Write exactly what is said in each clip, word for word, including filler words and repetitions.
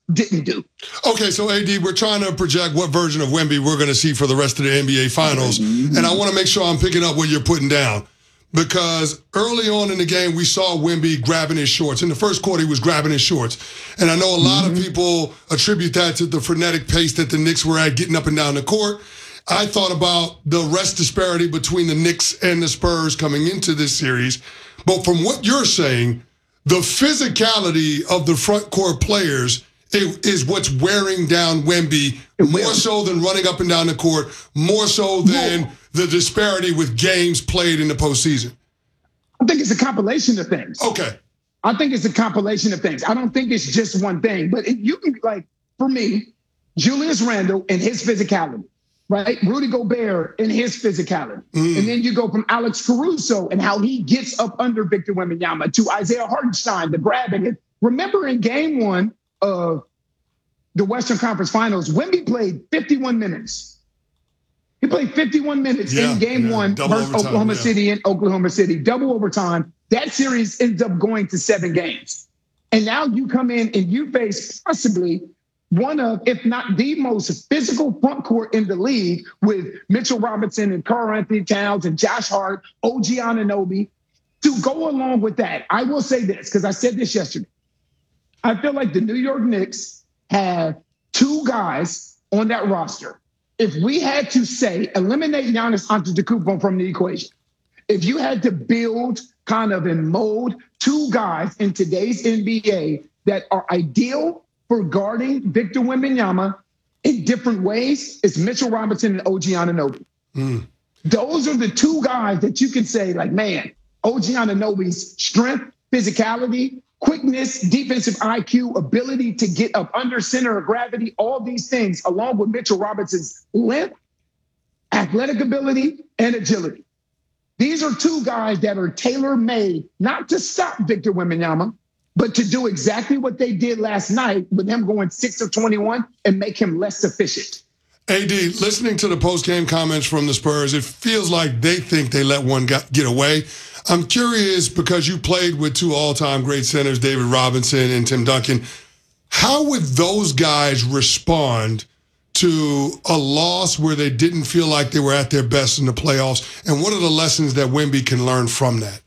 didn't do. Okay, so A D, we're trying to project what version of Wemby we're going to see for the rest of the N B A Finals, mm-hmm. and I want to make sure I'm picking up what you're putting down. Because early on in the game, we saw Wemby grabbing his shorts. In the first quarter, he was grabbing his shorts. And I know a lot mm-hmm. of people attribute that to the frenetic pace that the Knicks were at getting up and down the court. I thought about the rest disparity between the Knicks and the Spurs coming into this series. But from what you're saying, the physicality of the front court players is what's wearing down Wemby more so than running up and down the court, more so than Whoa. the disparity with games played in the postseason. I think it's a compilation of things. Okay. I think it's a compilation of things. I don't think it's just one thing, but it, you can, like, for me, Julius Randle and his physicality, right? Rudy Gobert and his physicality. Mm. And then you go from Alex Caruso and how he gets up under Victor Wembanyama to Isaiah Hartenstein, the grabbing it. Remember in game one of the Western Conference Finals, Wemby played fifty-one minutes. He played fifty-one minutes yeah, in game yeah. one versus overtime, Oklahoma yeah. City and Oklahoma City, double overtime. That series ends up going to seven games. And now you come in and you face possibly one of, if not the most physical front court in the league with Mitchell Robinson and Karl-Anthony Towns and Josh Hart, O G Anunoby. To go along with that, I will say this, because I said this yesterday. I feel like the New York Knicks have two guys on that roster. If we had to say, eliminate Giannis Antetokounmpo from the equation, if you had to build kind of and mold two guys in today's N B A that are ideal for guarding Victor Wembanyama in different ways, it's Mitchell Robinson and O G Anunoby. Mm. Those are the two guys that you can say, like, man, O G Anunoby's strength, physicality, quickness, defensive I Q, ability to get up under center of gravity, all these things, along with Mitchell Robinson's length, athletic ability, and agility. These are two guys that are tailor-made not to stop Victor Wembanyama, but to do exactly what they did last night with him going six of twenty-one and make him less efficient. A D, listening to the post-game comments from the Spurs, it feels like they think they let one get away. I'm curious, because you played with two all-time great centers, David Robinson and Tim Duncan, how would those guys respond to a loss where they didn't feel like they were at their best in the playoffs? And what are the lessons that Wemby can learn from that?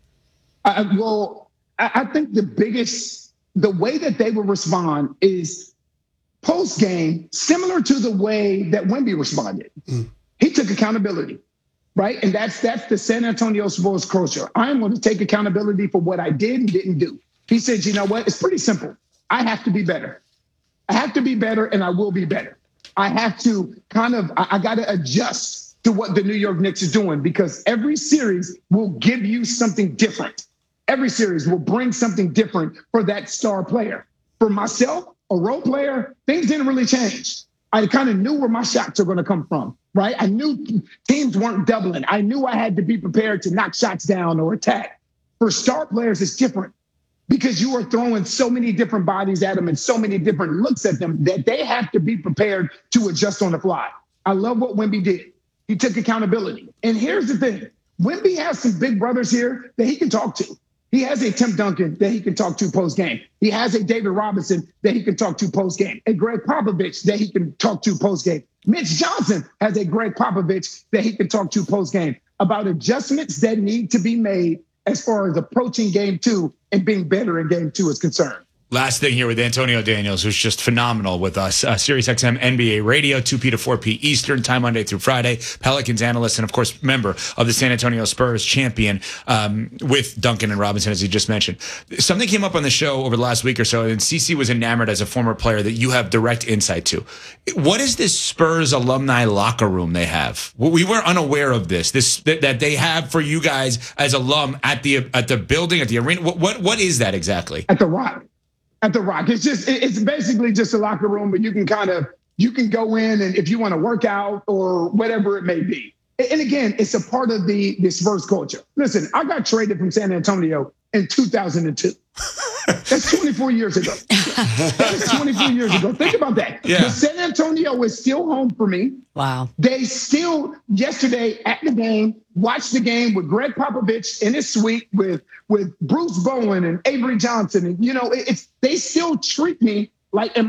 Uh, well, I think the biggest, the way that they would respond is post-game, similar to the way that Wemby responded. Mm. He took accountability. Right. And that's that's the San Antonio Spurs culture. I am going to take accountability for what I did and didn't do. He said, you know what? It's pretty simple. I have to be better. I have to be better, and I will be better. I have to kind of I, I got to adjust to what the New York Knicks is doing, because every series will give you something different. Every series will bring something different for that star player. For myself, a role player, things didn't really change. I kind of knew where my shots are going to come from, right? I knew teams weren't doubling. I knew I had to be prepared to knock shots down or attack. For star players, it's different because you are throwing so many different bodies at them and so many different looks at them that they have to be prepared to adjust on the fly. I love what Wemby did. He took accountability. And here's the thing. Wemby has some big brothers here that he can talk to. He has a Tim Duncan that he can talk to post-game. He has a David Robinson that he can talk to post-game. A Greg Popovich that he can talk to post-game. Mitch Johnson has a Greg Popovich that he can talk to post-game about adjustments that need to be made as far as approaching game two and being better in game two is concerned. Last thing here with Antonio Daniels, who's just phenomenal with us. Uh, SiriusXM N B A Radio, two p to four p Eastern time, Monday through Friday. Pelicans analyst and, of course, member of the San Antonio Spurs, champion um, with Duncan and Robinson, as he just mentioned. Something came up on the show over the last week or so, and Cece was enamored as a former player that you have direct insight to. What is this Spurs alumni locker room they have? We were unaware of this, this that, that they have for you guys as alum at the at the building, at the arena. What what, what is that exactly? At the Rock. At the Rock. It's just, it's basically just a locker room, but you can kind of, you can go in and if you want to work out or whatever it may be. And again, it's a part of the, the Spurs culture. Listen, I got traded from San Antonio in two thousand two. That's twenty-four years ago. That is twenty-four years ago. Think about that. Yeah. But San Antonio is still home for me. Wow. They still, yesterday at the game, watched the game with Greg Popovich in his suite with, with Bruce Bowen and Avery Johnson. And, you know, it's they still treat me like